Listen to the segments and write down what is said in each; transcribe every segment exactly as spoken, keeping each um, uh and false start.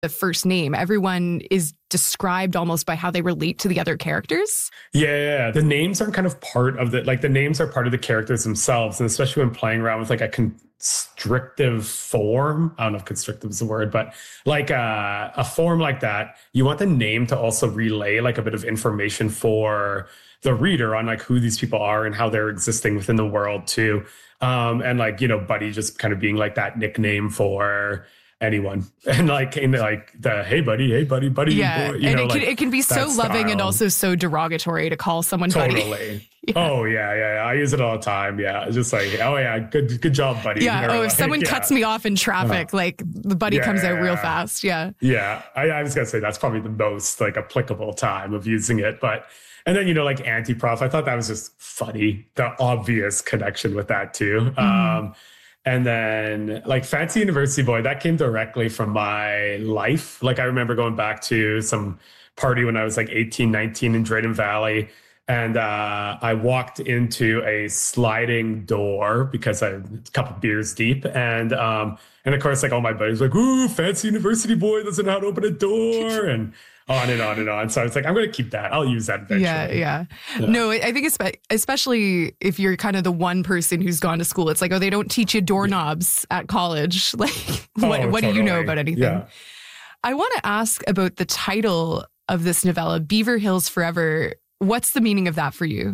the first name. Everyone is described almost by how they relate to the other characters. Yeah, yeah, yeah. The names are kind of part of the, like the names are part of the characters themselves. And especially when playing around with like a constrictive form, I don't know if constrictive is the word, but like a, a form like that, you want the name to also relay like a bit of information for the reader on like who these people are and how they're existing within the world too. Um, and like, you know, Buddy just kind of being like that nickname for anyone, and like in like the hey buddy, hey buddy, buddy, yeah, boy, you and know, it, like can, it can be so loving style. And also so derogatory to call someone totally. buddy. yeah. Oh yeah, yeah, yeah, I use it all the time. Yeah, it's just like, oh yeah, good, good job, buddy. Yeah. Oh, like, if someone yeah. cuts me off in traffic, uh-huh. like the buddy yeah, comes out real fast. Yeah. Yeah, I, I was gonna say that's probably the most like applicable time of using it, but. And then, you know, like anti-prof, I thought that was just funny, the obvious connection with that too. Mm. Um, and then like Fancy University Boy, that came directly from my life. Like I remember going back to some party when I was like eighteen, nineteen in Drayton Valley. And uh, I walked into a sliding door because I was a couple beers deep. And um, and of course, like all my buddies were like, ooh, Fancy University Boy doesn't know how to open a door. And on and on and on. So I was like, I'm going to keep that. I'll use that eventually. Yeah, yeah. yeah. No, I think it's, especially if you're kind of the one person who's gone to school, it's like, oh, they don't teach you doorknobs yeah. at college. Like, what, oh, what totally. do you know about anything? Yeah. I want to ask about the title of this novella, Beaver Hills Forever. What's the meaning of that for you?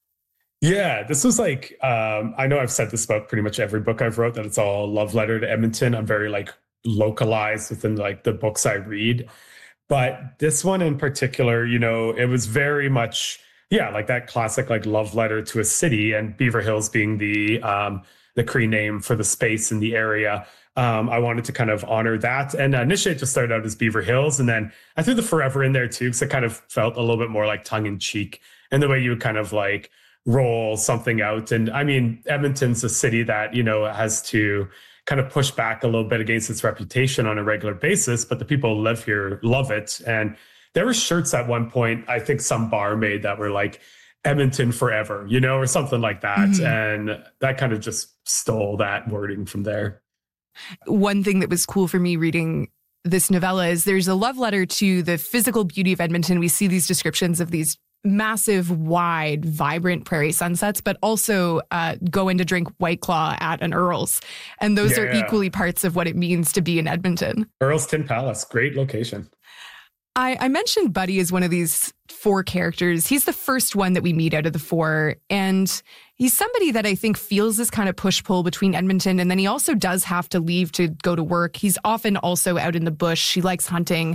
Yeah, this was like, um, I know I've said this about pretty much every book I've wrote, that it's all love letter to Edmonton. I'm very like localized within like the books I read. But this one in particular, you know, it was very much, yeah, like that classic like love letter to a city, and Beaver Hills being the um, the Cree name for the space in the area. Um, I wanted to kind of honor that. And initially it just started out as Beaver Hills. And then I threw the forever in there too, because it kind of felt a little bit more like tongue in cheek and the way you would kind of like roll something out. And I mean, Edmonton's a city that, you know, has to kind of push back a little bit against its reputation on a regular basis, but the people who live here love it. And there were shirts at one point, I think some bar made, that were like Edmonton forever, you know, or something like that. Mm-hmm. And that kind of just stole that wording from there. One thing that was cool for me reading this novella is there's a love letter to the physical beauty of Edmonton. We see these descriptions of these massive, wide, vibrant prairie sunsets, but also uh, going to drink White Claw at an Earl's. And those yeah, are yeah. equally parts of what it means to be in Edmonton. Earl's Tin Palace, great location. I, I mentioned Buddy as one of these four characters. He's the first one that we meet out of the four. And he's somebody that I think feels this kind of push-pull between Edmonton. And then he also does have to leave to go to work. He's often also out in the bush. He likes hunting.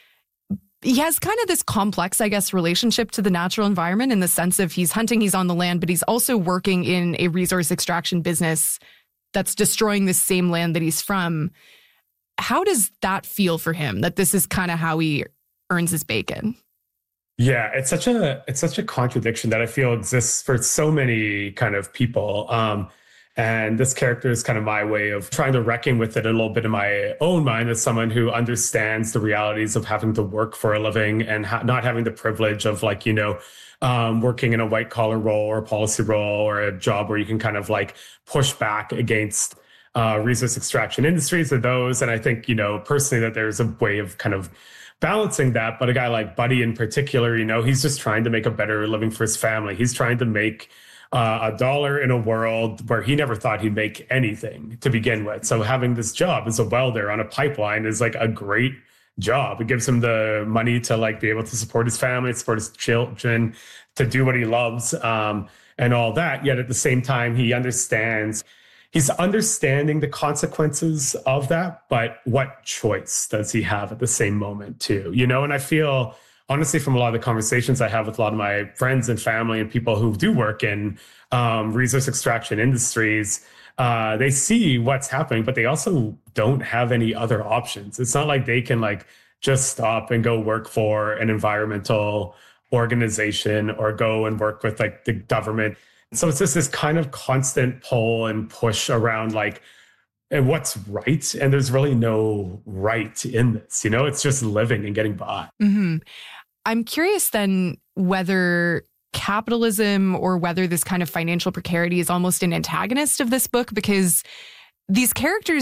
He has kind of this complex, I guess, relationship to the natural environment in the sense of he's hunting, he's on the land, but he's also working in a resource extraction business that's destroying the same land that he's from. How does that feel for him, that this is kind of how he earns his bacon? Yeah, it's such a it's such a contradiction that I feel exists for so many kind of people. Um, and this character is kind of my way of trying to reckon with it a little bit in my own mind as someone who understands the realities of having to work for a living and ha- not having the privilege of like, you know, um, working in a white collar role or a policy role or a job where you can kind of like push back against uh, resource extraction industries or those. And I think, you know, personally that there's a way of kind of balancing that. But a guy like Buddy in particular, you know, he's just trying to make a better living for his family. He's trying to make uh, a dollar in a world where he never thought he'd make anything to begin with. So having this job as a welder on a pipeline is like a great job. It gives him the money to like be able to support his family, support his children, to do what he loves, um, and all that. Yet at the same time, he understands He's understanding the consequences of that, but what choice does he have at the same moment too? You know, and I feel honestly from a lot of the conversations I have with a lot of my friends and family and people who do work in um, resource extraction industries, uh, they see what's happening, but they also don't have any other options. It's not like they can like just stop and go work for an environmental organization or go and work with like the government. So it's just this kind of constant pull and push around like, and what's right? And there's really no right in this, you know, it's just living and getting by. Mm-hmm. I'm curious then whether capitalism or whether this kind of financial precarity is almost an antagonist of this book, because these characters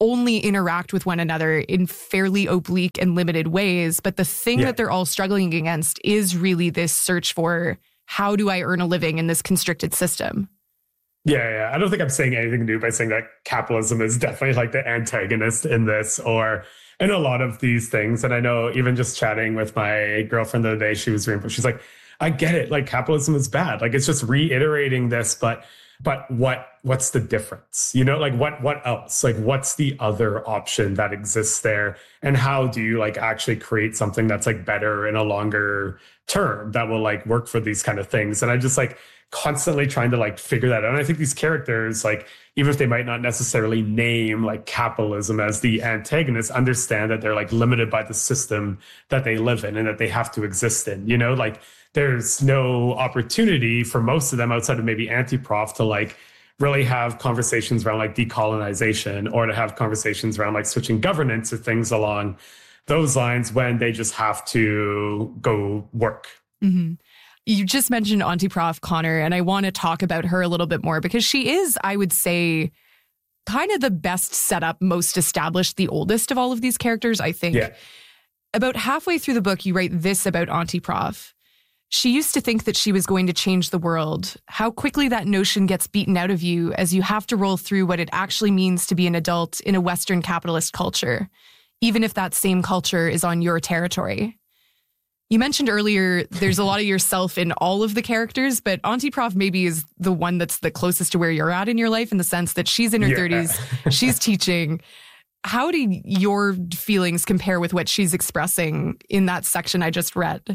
only interact with one another in fairly oblique and limited ways. But the thing yeah. that they're all struggling against is really this search for, how do I earn a living in this constricted system? Yeah, yeah. I don't think I'm saying anything new by saying that capitalism is definitely like the antagonist in this, or in a lot of these things. And I know even just chatting with my girlfriend the other day, she was reading, she's like, I get it. Like capitalism is bad. Like it's just reiterating this, but but what what's the difference? You know, like what what else? Like what's the other option that exists there? And how do you like actually create something that's like better in a longer term that will like work for these kind of things? And I just like constantly trying to like figure that out. And I think these characters, like, even if they might not necessarily name like capitalism as the antagonist, understand that they're like limited by the system that they live in and that they have to exist in, you know, like there's no opportunity for most of them outside of maybe Antiprof to like really have conversations around like decolonization or to have conversations around like switching governance or things along those lines when they just have to go work. Mm-hmm. You just mentioned Antiprof, Connor, and I want to talk about her a little bit more because she is, I would say, kind of the best set up, most established, the oldest of all of these characters, I think. Yeah. About halfway through the book, you write this about Antiprof. She used to think that she was going to change the world. How quickly that notion gets beaten out of you as you have to roll through what it actually means to be an adult in a Western capitalist culture, even if that same culture is on your territory. You mentioned earlier there's a lot of yourself in all of the characters, but Antiprof maybe is the one that's the closest to where you're at in your life in the sense that she's in her yeah. thirties, she's teaching. How do your feelings compare with what she's expressing in that section I just read?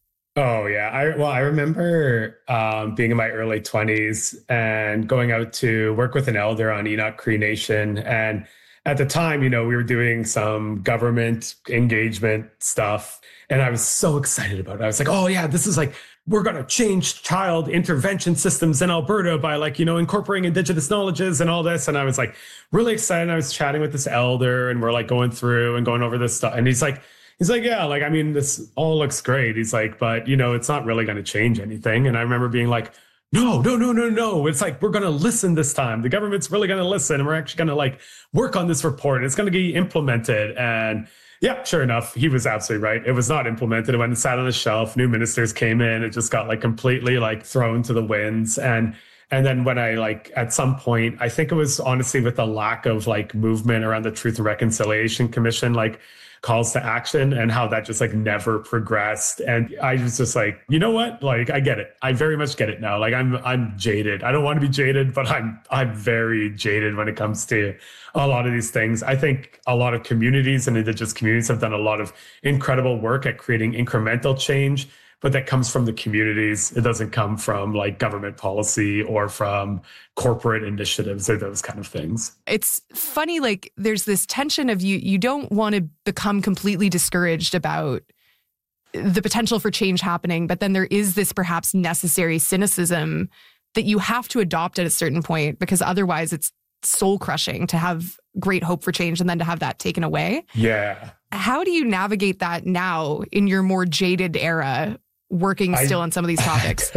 Oh, yeah. I Well, I remember um, being in my early twenties and going out to work with an elder on Enoch Cree Nation. And at the time, you know, we were doing some government engagement stuff. And I was so excited about it. I was like, oh, yeah, this is like, we're going to change child intervention systems in Alberta by like, you know, incorporating Indigenous knowledges and all this. And I was like really excited. I was chatting with this elder and we're like going through and going over this stuff. And he's like, he's like, yeah, like, I mean, this all looks great. He's like, but, you know, it's not really going to change anything. And I remember being like, no, no, no, no, no. It's like, we're going to listen this time. The government's really going to listen. And we're actually going to like work on this report. It's going to be implemented. And yeah, sure enough, he was absolutely right. It was not implemented. It went and sat on the shelf. New ministers came in. It just got like completely like thrown to the winds. And and then when I like at some point, I think it was honestly with the lack of like movement around the Truth and Reconciliation Commission, like calls to action and how that just like never progressed. And I was just like, you know what? Like, I get it. I very much get it now. Like I'm, I'm jaded. I don't want to be jaded, but I'm, I'm very jaded when it comes to a lot of these things. I think a lot of communities and Indigenous communities have done a lot of incredible work at creating incremental change, but that comes from the communities. It doesn't come from like government policy or from corporate initiatives or those kind of things. It's funny, like there's this tension of you, you don't want to become completely discouraged about the potential for change happening, but then there is this perhaps necessary cynicism that you have to adopt at a certain point because otherwise it's soul crushing to have great hope for change and then to have that taken away. Yeah. How do you navigate that now in your more jaded era, working still I, on some of these topics?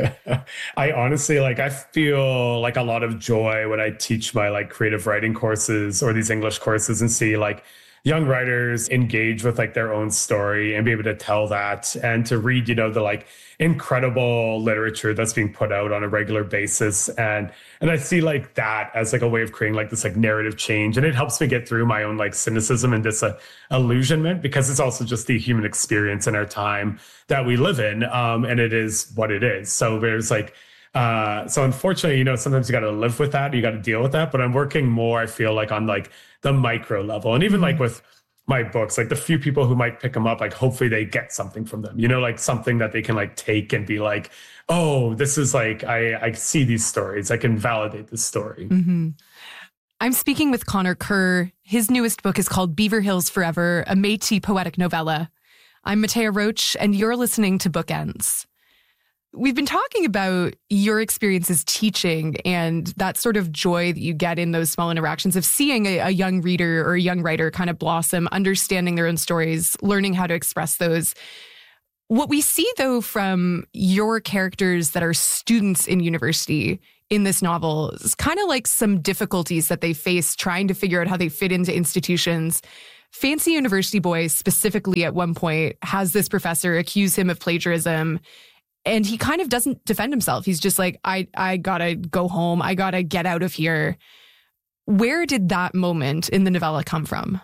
I honestly, like, I feel like a lot of joy when I teach my like creative writing courses or these English courses and see like young writers engage with like their own story and be able to tell that and to read, you know, the like incredible literature that's being put out on a regular basis. And, and I see like that as like a way of creating like this like narrative change. And it helps me get through my own like cynicism and disillusionment because it's also just the human experience in our time that we live in. Um, and it is what it is. So there's like, Uh, so unfortunately, you know, sometimes you got to live with that. You got to deal with that. But I'm working more, I feel like, on like the micro level. And even like with my books, like the few people who might pick them up, like hopefully they get something from them, you know, like something that they can like take and be like, oh, this is like, I, I see these stories. I can validate this story. Mm-hmm. I'm speaking with Connor Kerr. His newest book is called Beaver Hills Forever, a Métis poetic novella. I'm Matea Roach, and you're listening to Bookends. We've been talking about your experiences teaching and that sort of joy that you get in those small interactions of seeing a, a young reader or a young writer kind of blossom, understanding their own stories, learning how to express those. What we see, though, from your characters that are students in university in this novel is kind of like some difficulties that they face trying to figure out how they fit into institutions. Fancy University Boy specifically at one point has this professor accuse him of plagiarism, and he kind of doesn't defend himself. He's just like, I, I gotta go home. I gotta get out of here. Where did that moment in the novella come from?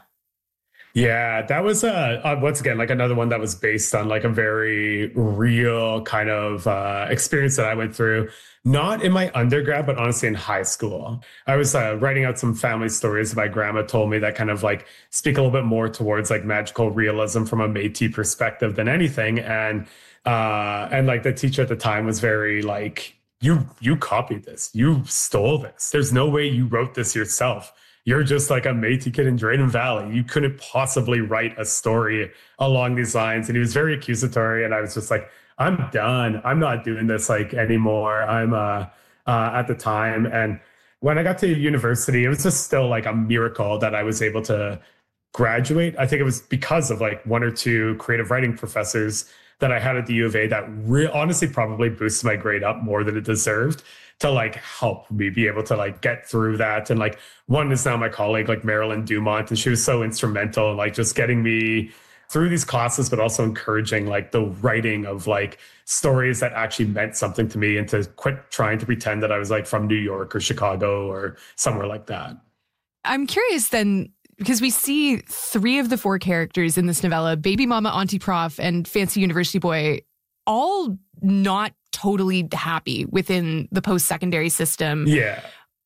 Yeah, that was uh, uh, once again like another one that was based on like a very real kind of uh, experience that I went through, not in my undergrad, but honestly in high school. I was uh, writing out some family stories that my grandma told me that kind of like speak a little bit more towards like magical realism from a Métis perspective than anything, and uh, and like the teacher at the time was very like, you you copied this, you stole this. There's no way you wrote this yourself. You're just like a Métis kid in Drayton Valley. You couldn't possibly write a story along these lines. And he was very accusatory. And I was just like, I'm done. I'm not doing this like anymore. I'm uh, uh, at the time. And when I got to university, it was just still like a miracle that I was able to graduate. I think it was because of like one or two creative writing professors that I had at the U of A that re- honestly probably boosted my grade up more than it deserved, to like help me be able to like get through that. And like one is now my colleague, like Marilyn Dumont, and she was so instrumental in like just getting me through these classes, but also encouraging like the writing of like stories that actually meant something to me, and to quit trying to pretend that I was like from New York or Chicago or somewhere like that. I'm curious then, because we see three of the four characters in this novella, Baby Mama, Auntie Prof, and Fancy University Boy, all not totally happy within the post-secondary system. Yeah.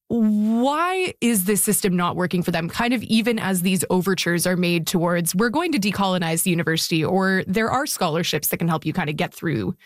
Why is this system not working for them? Kind of even as these overtures are made towards, we're going to decolonize the university, or there are scholarships that can help you kind of get through.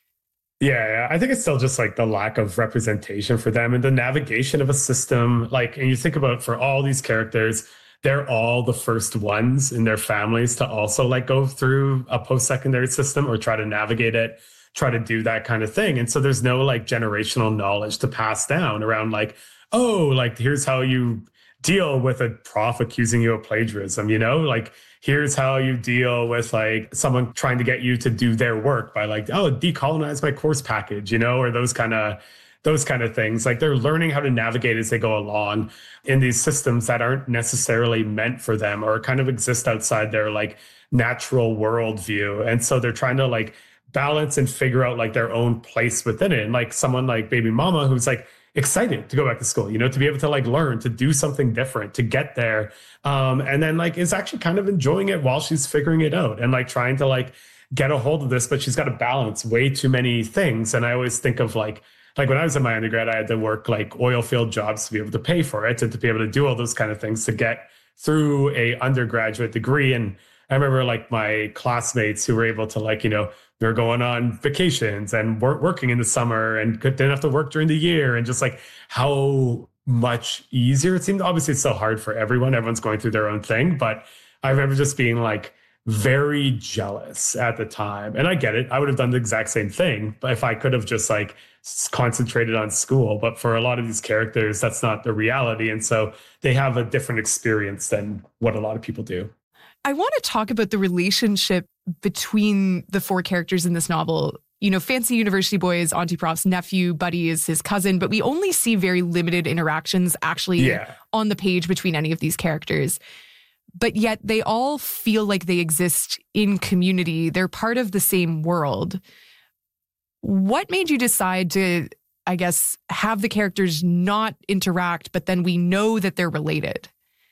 Yeah, yeah, I think it's still just like the lack of representation for them and the navigation of a system. Like, and you think about for all these characters, they're all the first ones in their families to also like go through a post-secondary system or try to navigate it, try to do that kind of thing. And so there's no like generational knowledge to pass down around like, oh, like here's how you deal with a prof accusing you of plagiarism, you know, like here's how you deal with like someone trying to get you to do their work by like, oh, decolonize my course package, you know, or those kind of those kind of things. Like they're learning how to navigate as they go along in these systems that aren't necessarily meant for them or kind of exist outside their like natural worldview. And so they're trying to like balance and figure out like their own place within it. And like someone like Baby Mama, who's like excited to go back to school, you know, to be able to like learn, to do something different, to get there. Um, and then like is actually kind of enjoying it while she's figuring it out and like trying to like get a hold of this, but she's got to balance way too many things. And I always think of like, Like when I was in my undergrad, I had to work like oil field jobs to be able to pay for it and to be able to do all those kind of things to get through a undergraduate degree. And I remember like my classmates who were able to like, you know, they're going on vacations and wor- working in the summer and didn't have to work during the year, and just like how much easier it seemed. Obviously, it's so hard for everyone. Everyone's going through their own thing. But I remember just being like very jealous at the time. And I get it. I would have done the exact same thing. But if I could have just like concentrated on school. But for a lot of these characters, that's not the reality. And so they have a different experience than what a lot of people do. I want to talk about the relationship between the four characters in this novel. You know, Fancy University Boy is Auntie Prof's nephew, Buddy is his cousin, but we only see very limited interactions actually yeah. on the page between any of these characters. But yet they all feel like they exist in community. They're part of the same world. What made you decide to, I guess, have the characters not interact, but then we know that they're related?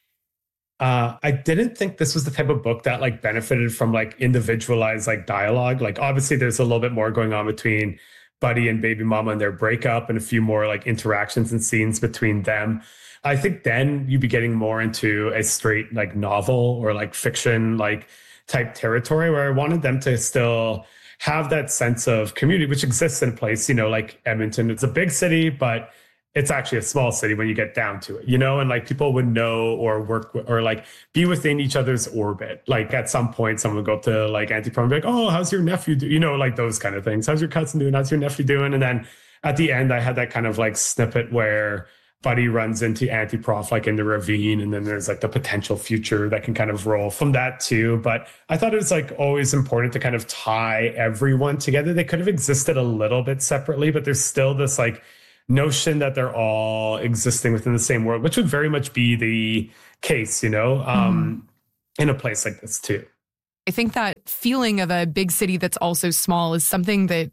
Uh, I didn't think this was the type of book that like benefited from like individualized like dialogue. Like obviously there's a little bit more going on between Buddy and Baby Mama and their breakup, and a few more like interactions and scenes between them. I think then you'd be getting more into a straight like novel or like fiction like type territory, where I wanted them to still have that sense of community, which exists in a place, you know, like Edmonton. It's a big city, but it's actually a small city when you get down to it, you know, and like people would know or work with, or like be within each other's orbit. Like at some point, someone would go up to like Auntie Prom and be like, oh, how's your nephew do? You know, like those kind of things. How's your cousin doing? How's your nephew doing? And then at the end, I had that kind of like snippet where Buddy runs into Auntie Prof like in the ravine, and then there's like the potential future that can kind of roll from that too. But I thought it was like always important to kind of tie everyone together. They could have existed a little bit separately, but there's still this like notion that they're all existing within the same world, which would very much be the case, you know, um, mm. in a place like this too. I think that feeling of a big city that's also small is something that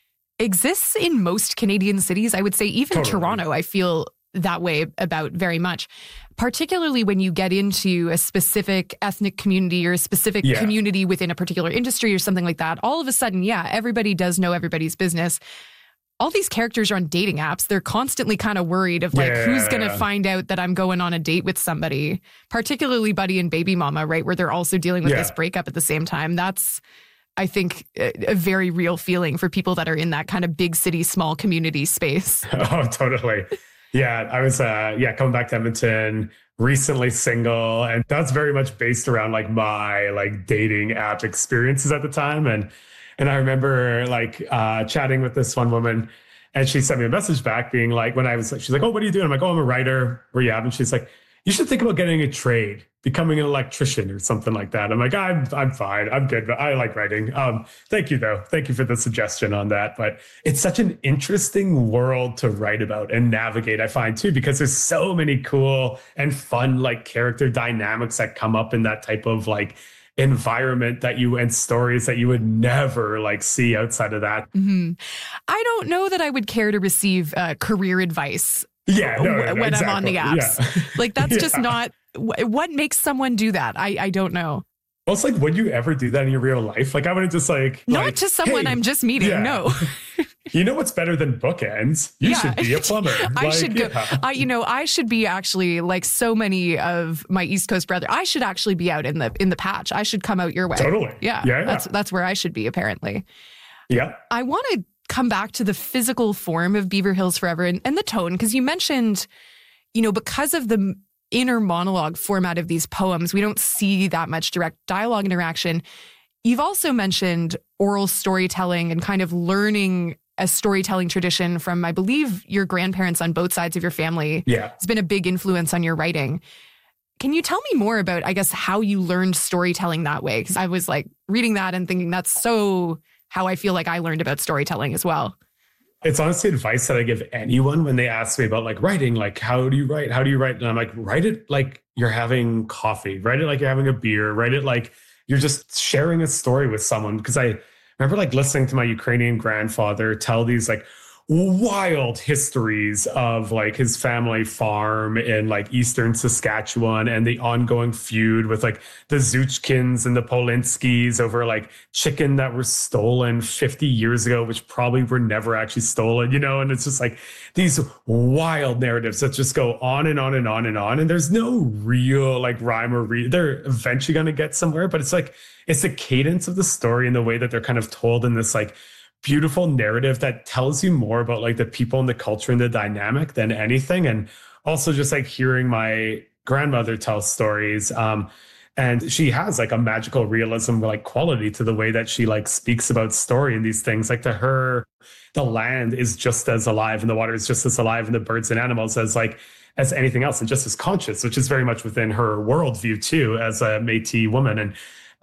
exists in most Canadian cities. I would say even totally. Toronto, I feel that way about very much, particularly when you get into a specific ethnic community or a specific yeah. community within a particular industry or something like that. All of a sudden, yeah, everybody does know everybody's business. All these characters are on dating apps. They're constantly kind of worried of like, yeah. who's going to find out that I'm going on a date with somebody, particularly Buddy and Baby Mama, right? Where they're also dealing with yeah. this breakup at the same time. That's, I think, a, a very real feeling for people that are in that kind of big city, small community space. Oh, totally. Yeah, I was, uh, yeah, coming back to Edmonton, recently single. And that's very much based around like my like dating app experiences at the time. And And I remember like uh, chatting with this one woman, and she sent me a message back being like, when I was like, she's like, oh, what are you doing? I'm like, oh, I'm a writer. Where you at? And she's like, you should think about getting a trade, becoming an electrician or something like that. I'm like, I'm I'm fine. I'm good. But I like writing. Um, thank you, though. Thank you for the suggestion on that. But it's such an interesting world to write about and navigate, I find, too, because there's so many cool and fun like character dynamics that come up in that type of like environment that you and stories that you would never like see outside of that. Mm-hmm. I don't know that I would care to receive uh, career advice. Yeah, no, no, no, when exactly. I'm on the apps. Yeah. Like that's yeah. just not what makes someone do that. I, I don't know. Well, it's like, would you ever do that in your real life? Like I wouldn't just like not like, to someone hey, I'm just meeting. Yeah. No. You know what's better than bookends? You yeah. should be a plumber. I like, should go. Yeah. I, you know, I should be actually like so many of my East Coast brothers. I should actually be out in the in the patch. I should come out your way. Totally. Yeah. Yeah. yeah. That's that's where I should be apparently. Yeah. I want to come back to the physical form of Beaver Hills Forever and, and the tone, because you mentioned, you know, because of the inner monologue format of these poems, we don't see that much direct dialogue interaction. You've also mentioned oral storytelling and kind of learning a storytelling tradition from, I believe, your grandparents on both sides of your family. Yeah. It's been a big influence on your writing. Can you tell me more about, I guess, how you learned storytelling that way? Because I was like reading that and thinking that's so how I feel like I learned about storytelling as well. It's honestly advice that I give anyone when they ask me about like writing, like, how do you write? How do you write? And I'm like, write it like you're having coffee, write it like you're having a beer, write it like you're just sharing a story with someone. Because I remember like listening to my Ukrainian grandfather tell these like wild histories of like his family farm in like eastern Saskatchewan and the ongoing feud with like the Zuchkins and the Polinskis over like chicken that were stolen fifty years ago, which probably were never actually stolen, you know? And it's just like these wild narratives that just go on and on and on and on. And there's no real like rhyme or reason. They're eventually going to get somewhere, but it's like, it's the cadence of the story and the way that they're kind of told in this like beautiful narrative that tells you more about like the people and the culture and the dynamic than anything. And also just like hearing my grandmother tell stories. Um, and she has like a magical realism like quality to the way that she like speaks about story and these things. Like to her, the land is just as alive and the water is just as alive and the birds and animals as like as anything else and just as conscious, which is very much within her worldview too, as a Métis woman. And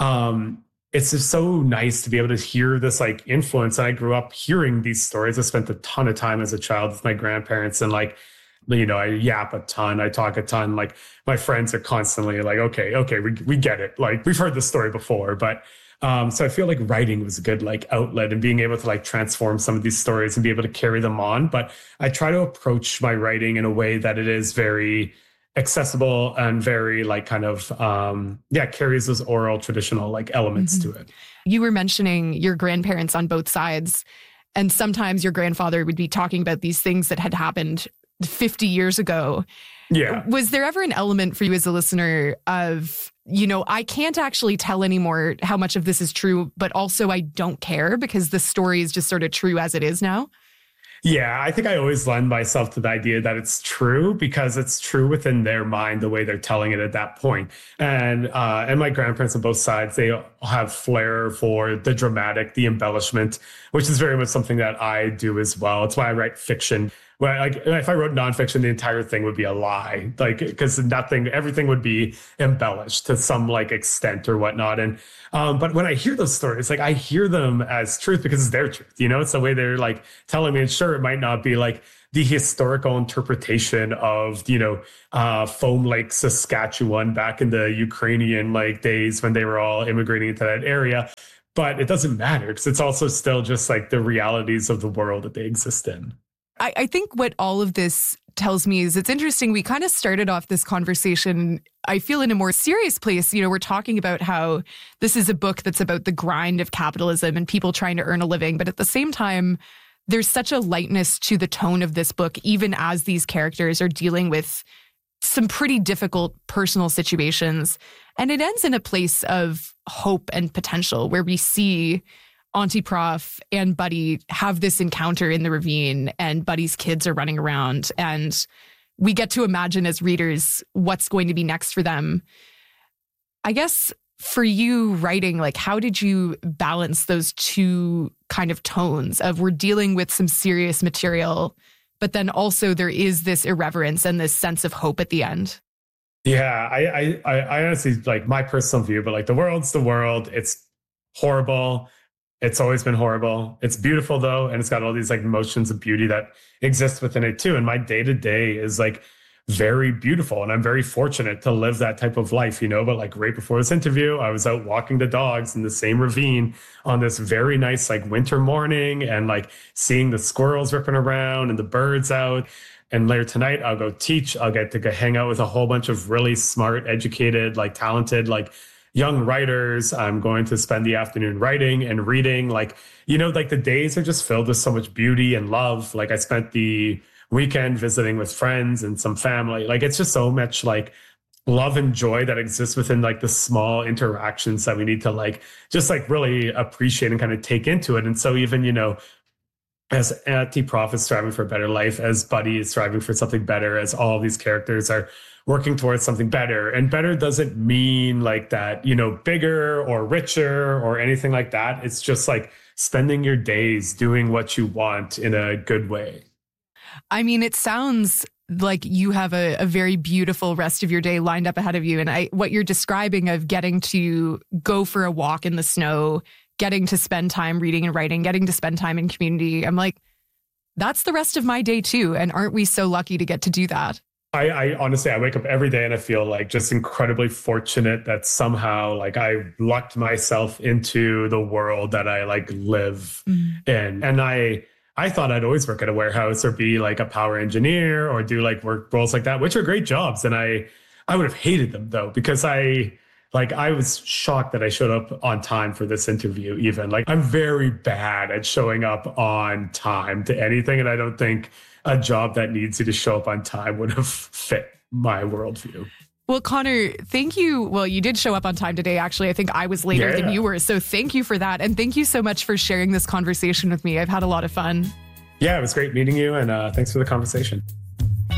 um it's just so nice to be able to hear this like influence. And I grew up hearing these stories. I spent a ton of time as a child with my grandparents and like, you know, I yap a ton, I talk a ton. Like my friends are constantly like, okay, okay, we we get it. Like we've heard this story before, but um, so I feel like writing was a good like outlet and being able to like transform some of these stories and be able to carry them on. But I try to approach my writing in a way that it is very accessible and very like kind of, um, yeah, carries those oral traditional like elements mm-hmm. to it. You were mentioning your grandparents on both sides, and sometimes your grandfather would be talking about these things that had happened fifty years ago. Yeah. Was there ever an element for you as a listener of, you know, I can't actually tell anymore how much of this is true, but also I don't care because the story is just sort of true as it is now? Yeah, I think I always lend myself to the idea that it's true because it's true within their mind, the way they're telling it at that point. And uh, and my grandparents on both sides, they have flair for the dramatic, the embellishment, which is very much something that I do as well. It's why I write fiction. Well, like if I wrote nonfiction, the entire thing would be a lie, like because nothing, everything would be embellished to some like extent or whatnot. And um, but when I hear those stories, like I hear them as truth because it's their truth. You know, it's the way they're like telling me. And sure, it might not be like the historical interpretation of, you know, uh, Foam Lake, Saskatchewan back in the Ukrainian like days when they were all immigrating into that area. But it doesn't matter because it's also still just like the realities of the world that they exist in. I, I think what all of this tells me is it's interesting. We kind of started off this conversation, I feel, in a more serious place. You know, we're talking about how this is a book that's about the grind of capitalism and people trying to earn a living. But at the same time, there's such a lightness to the tone of this book, even as these characters are dealing with some pretty difficult personal situations. And it ends in a place of hope and potential where we see Auntie Prof and Buddy have this encounter in the ravine, and Buddy's kids are running around, and we get to imagine as readers what's going to be next for them. I guess for you writing, like, how did you balance those two kind of tones of we're dealing with some serious material, but then also there is this irreverence and this sense of hope at the end? Yeah, I, I, I honestly, like, my personal view, but like the world's the world. It's horrible. It's always been horrible. It's beautiful though. And it's got all these like emotions of beauty that exist within it too. And my day to day is like very beautiful. And I'm very fortunate to live that type of life, you know, but like right before this interview, I was out walking the dogs in the same ravine on this very nice like winter morning and like seeing the squirrels ripping around and the birds out. And later tonight, I'll go teach. I'll get to go hang out with a whole bunch of really smart, educated, like talented, like young writers. I'm going to spend the afternoon writing and reading. Like, you know, like the days are just filled with so much beauty and love. Like I spent the weekend visiting with friends and some family. Like it's just so much like love and joy that exists within like the small interactions that we need to like just like really appreciate and kind of take into it. And so even, you know, as Auntie Prof is striving for a better life, as Buddy is striving for something better, as all these characters are working towards something better. And better doesn't mean like that, you know, bigger or richer or anything like that. It's just like spending your days doing what you want in a good way. I mean, it sounds like you have a, a very beautiful rest of your day lined up ahead of you. And I, what you're describing of getting to go for a walk in the snow, getting to spend time reading and writing, getting to spend time in community, I'm like, that's the rest of my day too. And aren't we so lucky to get to do that? I, I honestly, I wake up every day and I feel like just incredibly fortunate that somehow like I lucked myself into the world that I like live mm. in. And I, I thought I'd always work at a warehouse or be like a power engineer or do like work roles like that, which are great jobs. And I, I would have hated them though, because I, like, I was shocked that I showed up on time for this interview even. Like, I'm very bad at showing up on time to anything. And I don't think a job that needs you to show up on time would have fit my worldview. Well, Connor, thank you. Well, you did show up on time today. Actually, I think I was later yeah. than you were. So thank you for that. And thank you so much for sharing this conversation with me. I've had a lot of fun. Yeah, it was great meeting you. And uh, thanks for the conversation.